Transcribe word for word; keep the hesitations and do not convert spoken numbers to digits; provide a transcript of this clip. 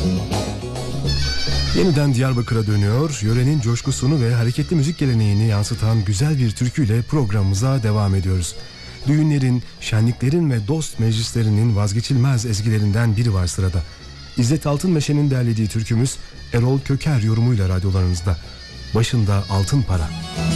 Yeniden Diyarbakır'a dönüyor, yörenin coşkusunu ve hareketli müzik geleneğini yansıtan güzel bir türküyle programımıza devam ediyoruz. Düğünlerin, şenliklerin ve dost meclislerinin vazgeçilmez ezgilerinden biri var sırada. İzzet Altınmeşe'nin derlediği türkümüz Erol Köker yorumuyla radyolarınızda. Başında altın para.